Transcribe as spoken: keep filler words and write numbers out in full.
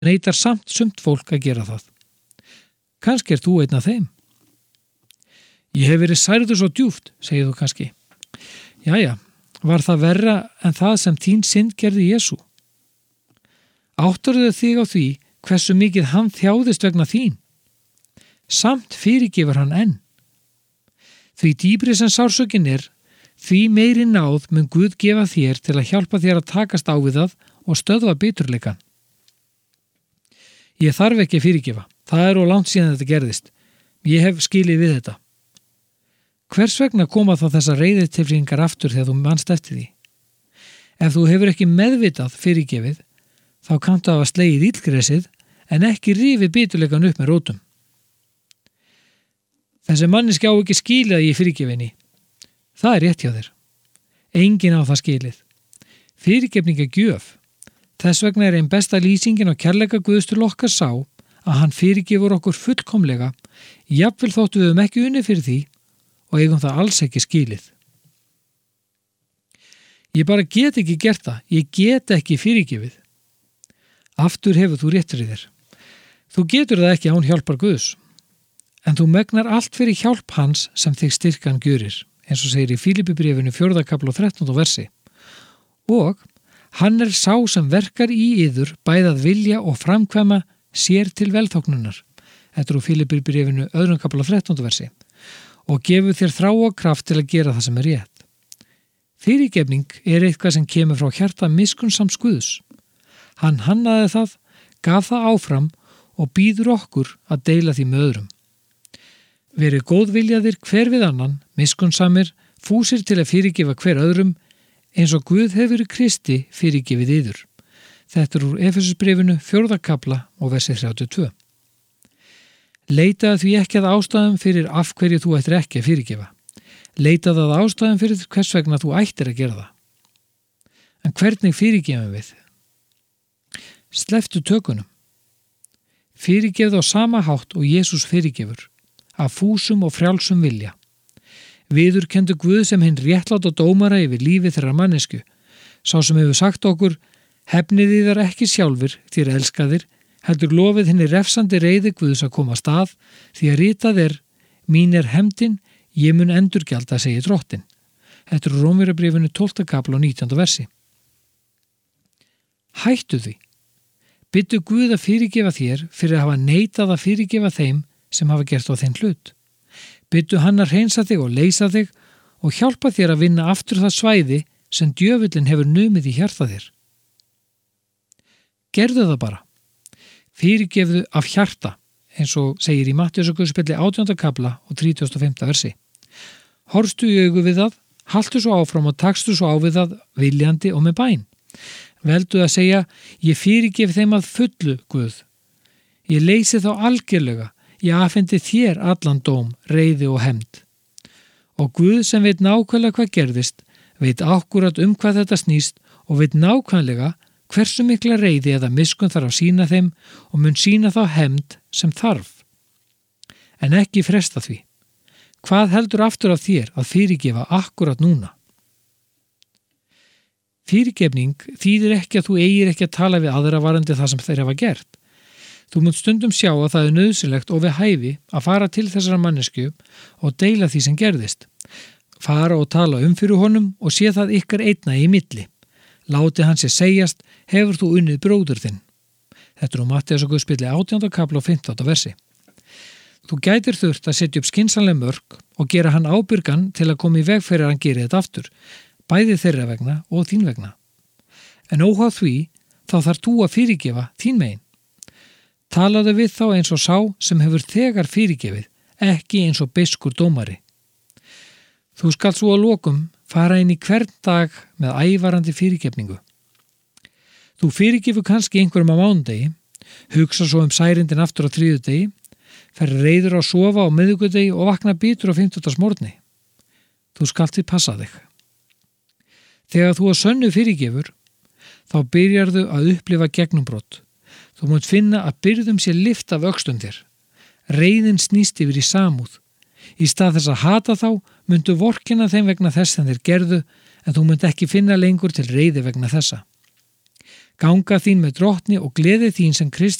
neitar samt sumt fólk að gera það. Kannski er þú einn af þeim. Ég hef verið særður svo djúpt, segir þú kannski. Jæja, var það verra en það sem þín synd gerði Jesú? Áttarðu þig á því hversu mikið hann þjáðist vegna þín? Samt fyrirgefur hann enn. Því dýpri sem sársökin er, því meiri náð mun Guð gefa þér til að hjálpa þér að takast á við það og stöðva biturleikann. Ég þarf ekki að fyrirgefa. Það er of langt síðan þetta gerðist. Ég hef skilið við þetta. Hvers vegna koma þá þessar reiðitilfinningar aftur þegar þú manst eftir því? Ef þú hefur ekki meðvitað fyrirgefið, þá kanntu að hafa slegið illgresið en ekki rifið biturleikann upp með rótum. Þessi manneski á ekki skilið að ég fyrirgefinni. Það er rétt hjá þér. Engin á það skilið. Fyrirgefning er gjöf. Þess vegna er einn besta lýsingin á kærleika Guðs til okkar sá að hann fyrirgefur okkur fullkomlega, jafnvel þóttu við höfum ekki unnið fyrir því og eigum það alls ekki skilið. Ég bara get ekki gert það. Ég get ekki fyrirgefið. Aftur hefur þú réttur í þér. Þú getur það ekki án hjálpar Guðs. En þú megnar allt fyrir hjálp hans sem þig styrkan gjörir, eins og segir í Fílipibréfinu fjórða kafla og þrettánda versi. Og hann er sá sem verkar í yður bæði að vilja og framkvæma sér til velþóknunar. Þetta er úr Fílipibréfinu öðrum kafla og þrettánda versi. Og gefur þér þrá og kraft til að gera það sem er rétt. Fyrirgefning er eitthvað sem kemur frá hjarta miskunnsams Guðs. Hann hannaði það, gaf það áfram og býður okkur að deila því með öðrum. Verið góðviljaðir hver við annan, miskunnsamir, fúsir til að fyrirgefa hver öðrum, eins og Guð hefur í Kristi fyrirgefið yður. Þetta er úr Efesusbréfinu fjórða kafla og versi þrjátíu og tvö. Leitaðu því ekki að ástæðum fyrir af hverju þú ættir ekki að fyrirgefa. Leitaðu að ástæðum fyrir hvers vegna þú ættir að gera það. En hvernig fyrirgefum við? Slepptu tökunum. Fyrirgefðu á sama hátt og Jesús fyrirgefur, af fúsum og frjálsum vilja. Viðurkenndu Guð sem hinn réttlátt og dómara yfir lífi þeirra mannesku, sá sem hefur sagt okkur, hefnið þíðar ekki sjálfur, þér elskaðir, heldur lofið henni refsandi reiði Guðs að koma stað, því að ritað er, mín er hefndin, ég mun endurgjalda, segir drottin. Þetta er Rómverjabréfinu tólfta kafla og nítjánda versi. Hættu því. Biddu Guð að fyrirgefa þér fyrir að hafa neitað að fyrirgefa þeim sem hafa gert á þeim hlut. Biddu hann að hreinsa þig og leysa þig og hjálpa þér að vinna aftur það svæði sem djöfullin hefur numið í hjarta þér. Gerðu það bara. Fyrirgefðu af hjarta, eins og segir í Matteusarguðspjalli átjánda kafla og þrítugasta og fimmta versi. Horfstu í augu við það, haltu svo áfram og takstu svo á við það viljandi og með bæn. Veldu að segja, ég fyrirgef þeim að fullu, Guð. Ég leysi þá algjörlega, ég afhendi þér allan dóm, reiði og hefnd. Og Guð sem veit nákvæmlega hvað gerðist, veit akkurat um hvað þetta snýst og veit nákvæmlega hversu mikla reiði eða miskunn þarf að sýna þeim og mun sýna þá hefnd sem þarf. En ekki fresta því. Hvað heldur aftur af þér að fyrirgefa akkurat núna? Fyrirgefning þýðir ekki að þú eigir ekki að tala við aðra varandi það sem þeir hafa gert. Þú munt stundum sjá að það er nauðsynlegt og við hæfi að fara til þessara mannesku og deila því sem gerðist. Fara og tala um fyrir honum og sé það ykkar einna í milli. Láti hann sér segjast, hefur þú unnið bróður þinn. Þetta er úr Matteusarguðspjalli átjánda kafla og fimmtánda versi. Þú gætir þurft að setja upp skynsamleg mörk og gera hann ábyrgan til að koma í veg fyrir að hann geri þetta aftur, bæði þeirra vegna og þín vegna. En óháð því, þá þarf þú að fyrirgefa þín megin. Talaðu við þá eins og sá sem hefur þegar fyrirgefið, ekki eins og beiskur dómari. Þú skalt svo að lokum fara inn í hvern dag með ævarandi fyrirgefningu. Þú fyrirgefur kannski einhverjum á mánudegi, hugsa svo um særindin aftur á þriðjudegi, fer reiður að sofa á miðvikudegi og vakna bitur á fimmtudagsmorgni. Þú skalt því passa þig. Þegar þú að sönnu fyrirgefur, þá byrjarðu að upplifa gegnumbrot. Þú munt finna að byrðum sér lyft af öxlum þér. Reiðin snýst yfir í samúð. Í stað þess að hata þá, muntu vorkenna þeim vegna þess sem þeir gerðu, en þú munt ekki finna lengur til reiði vegna þessa. Ganga þín með drottni og gleði þín sem Kristi